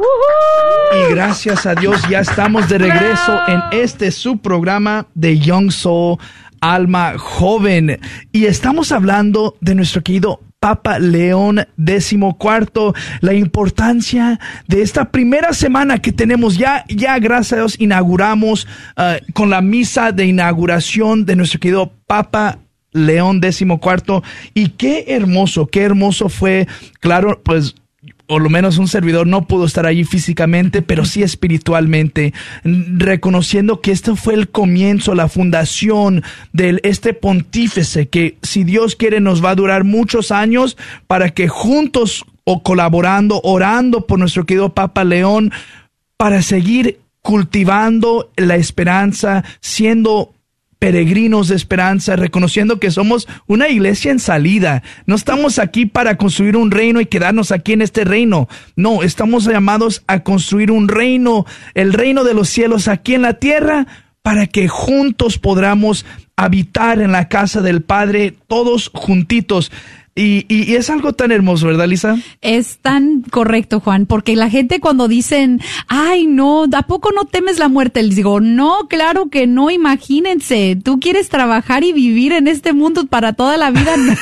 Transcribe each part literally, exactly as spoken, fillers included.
Y gracias a Dios ya estamos de regreso en este subprograma de Young Soul, Alma Joven. Y estamos hablando de nuestro querido Papa León decimocuarto, la importancia de esta primera semana que tenemos. Ya, ya gracias a Dios inauguramos uh, con la misa de inauguración de nuestro querido Papa León decimocuarto. Y qué hermoso, qué hermoso fue. Claro, pues por lo menos un servidor no pudo estar allí físicamente, pero sí espiritualmente, reconociendo que este fue el comienzo, la fundación de este pontífice que, si Dios quiere, nos va a durar muchos años para que juntos o colaborando, orando por nuestro querido Papa León, para seguir cultivando la esperanza, siendo peregrinos de esperanza, reconociendo que somos una iglesia en salida. No estamos aquí para construir un reino y quedarnos aquí en este reino. No, estamos llamados a construir un reino, el reino de los cielos aquí en la tierra, para que juntos podamos habitar en la casa del Padre, todos juntitos. Y, y, y es algo tan hermoso, ¿verdad, Lisa? Es tan correcto, Juan, porque la gente cuando dicen, ay, no, ¿a poco no temes la muerte? Les digo, no, claro que no, imagínense, tú quieres trabajar y vivir en este mundo para toda la vida. No,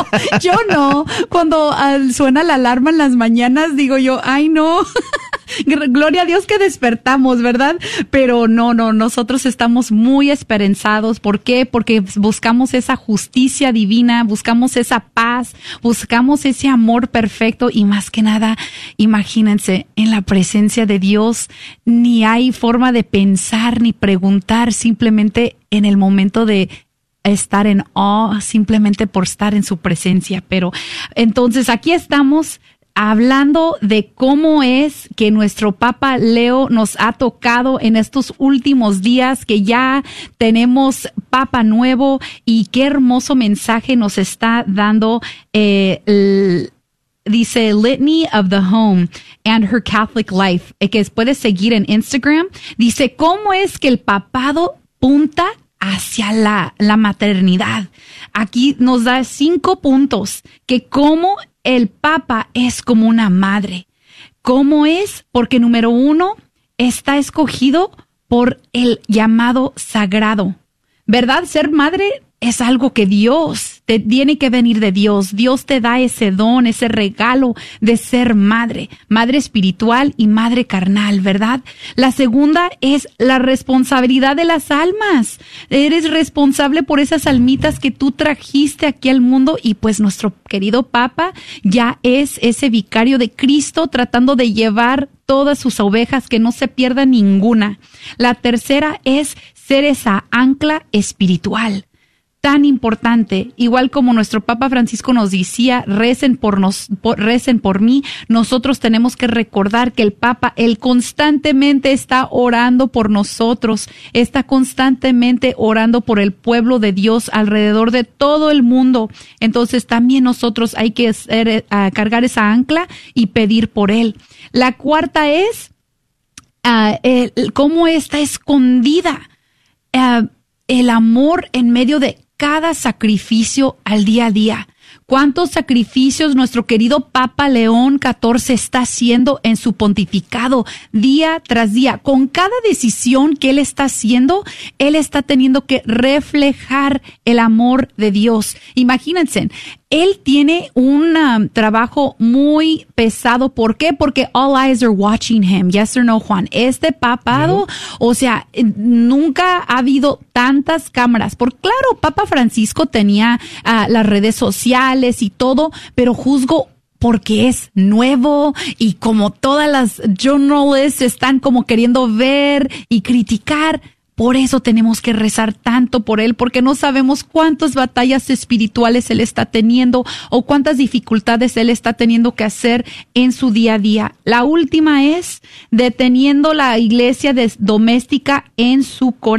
yo no. Cuando uh, suena la alarma en las mañanas, digo yo, ay, no. Gloria a Dios que despertamos, ¿verdad? Pero no, no, nosotros estamos muy esperanzados. ¿Por qué? Porque buscamos esa justicia divina, buscamos esa paz, buscamos ese amor perfecto y más que nada, imagínense, en la presencia de Dios ni hay forma de pensar ni preguntar, simplemente en el momento de estar en awe, simplemente por estar en su presencia. Pero entonces aquí estamos hablando de cómo es que nuestro Papa Leo nos ha tocado en estos últimos días, que ya tenemos Papa nuevo, y qué hermoso mensaje nos está dando. Eh, el, dice Litany of the Home and Her Catholic Life, eh, que puedes seguir en Instagram. Dice cómo es que el papado punta hacia la, la maternidad. Aquí nos da cinco puntos, que cómo el Papa es como una madre. ¿Cómo es? Porque número uno, está escogido por el llamado sagrado. ¿Verdad? Ser madre es algo que Dios, te tiene que venir de Dios. Dios te da ese don, ese regalo de ser madre, madre espiritual y madre carnal, ¿verdad? La segunda es la responsabilidad de las almas. Eres responsable por esas almitas que tú trajiste aquí al mundo, y pues nuestro querido Papa ya es ese vicario de Cristo tratando de llevar todas sus ovejas, que no se pierda ninguna. La tercera es ser esa ancla espiritual. Tan importante, igual como nuestro Papa Francisco nos decía, recen por nos, por, recen por mí. Nosotros tenemos que recordar que el Papa, él constantemente está orando por nosotros, está constantemente orando por el pueblo de Dios alrededor de todo el mundo. Entonces también nosotros hay que hacer, uh, cargar esa ancla y pedir por él. La cuarta es uh, el, cómo está escondida uh, el amor en medio de cada sacrificio al día a día. ¿Cuántos sacrificios nuestro querido Papa León catorce está haciendo en su pontificado día tras día? Con cada decisión que él está haciendo, él está teniendo que reflejar el amor de Dios. Imagínense, él tiene un um, trabajo muy pesado. ¿Por qué? Porque all eyes are watching him. Yes or no, Juan? Este papado, yeah. O sea, nunca ha habido tantas cámaras. Por claro, Papa Francisco tenía uh, las redes sociales y todo, pero juzgo porque es nuevo, y como todas las journalists están como queriendo ver y criticar. Por eso tenemos que rezar tanto por él, porque no sabemos cuántas batallas espirituales él está teniendo o cuántas dificultades él está teniendo que hacer en su día a día. La última es deteniendo la iglesia doméstica en su corazón.